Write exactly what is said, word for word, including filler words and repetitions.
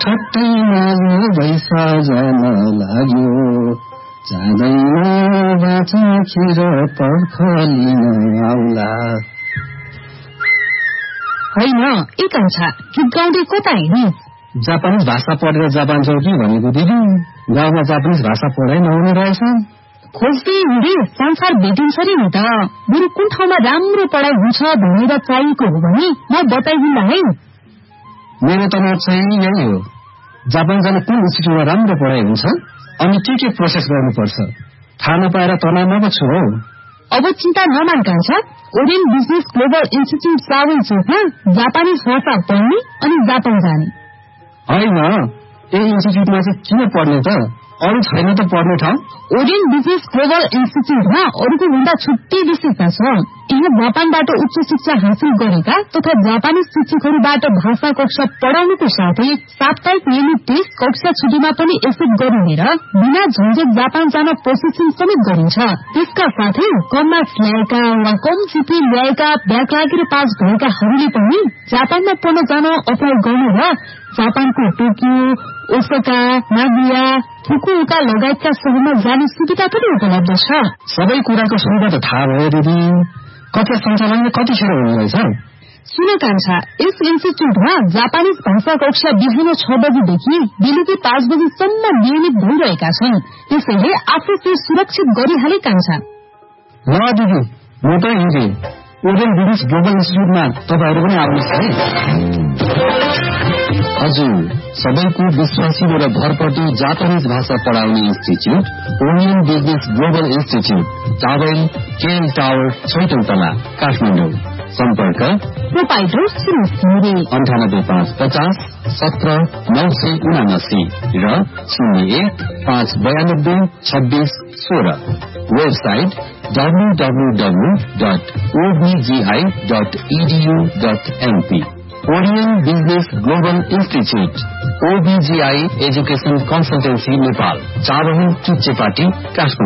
छट्टैमा यो बैसा जान लाग्यो जाँदैन बाचा खिर पर्खलिन आउला। होइन एक आउँछ गीत गाउँदै कता हिँड्ने? जापानिज भाषा पढेर जापान जाऊ कि भनेको दिदी, गाउँमा जापानिज भाषा पढाइ नहुने रहेछ। खोज्दै हिँडे संसार भेटिन्छ नि त। बरु कुन ठाउँमा राम्रो पढाइ हुन्छ भनेर चाहिएको हो भने म बताइदिन्ला है। मेरो त म चाहिँ यही हो, जापान जाने कुन इन्स्टिट्युटमा राम्रो पढाइ हुन्छ अनि के के प्रोसेस गर्नुपर्छ थाहा नपाएर तनावमा पो छु हौ। अब चिन्ता नमान कान्छ, Orion business global institute travel चोकमा जापानिज भाषा पढ्ने अनि जापान जाने। होइन, यही इन्स्टिट्युटमा चाहिँ किन पढ्ने त? अरू छैन त पढ्ने ठाउँ? ओरियन बिजनेस ग्लोबल इन्स्टिट्युटमा अरूको भन्दा छुट्टै विशेषता छ। यहाँ जापानबाट उच्च शिक्षा हासिल गरेका तथा जापानी शिक्षकहरूबाट भाषा कक्षा पढाउनुको साथै साप्ताहिक नियमित टेस्ट कक्षा छुट्टीमा पनि एक्सेप्ट गरिने र बिना झन्झट जापान जान प्रोसेसिङ समेत गरिन्छ। त्यसका साथै कम मार्क्स ल्याएका वा कम सिपी ल्याएका ब्याक लागेर पास भएकाहरूले पनि जापानमा पढ्न जान अप्लाई गर्नु र जापानको टोकियो, ओसाका, नागोया, फुकुओका लगायतका शहरमा जाने सुविधा पनि उपलब्ध छ। सबै कुराको सुविधा त थाहा भयो दिदी, कक्षा सञ्चालन कतिखेर हुने रहेछ? सुन कान्छा, यस इन्स्टिट्युटमा जापानिज भाषा कक्षा बिहान छ बजीदेखि बेलुकी पाँच बजीसम्म नियमित भइरहेका छन्। त्यसैले आफू त्यो सुरक्षित गरिहाले कान्छा। ल दिदी, म त हिँडे ओरियन बिजनेस ग्लोबल इन्स्टिट्युटमा तपाईँहरू पनि आउनुहोस् है। हजुर, सबैको विश्वासिलो र भरपर्दो जापानिज भाषा पढाउने institute Orion business global institute, towel KL tower, छैटौं तला, काठमाडौँ। सम्पर्क प्रोपाइटर अन्ठानब्बे पाँच पचास सत्र नौ सय उनासी र शून्य एक पाँच बयानब्बे छब्बीस सोह्र। Website W W W dot ओबिजीआई dot edu dot MP. Orion business global institute, ओबिजीआई education consultancy Nepal, चारहु, Chuchepati, Kathmandu.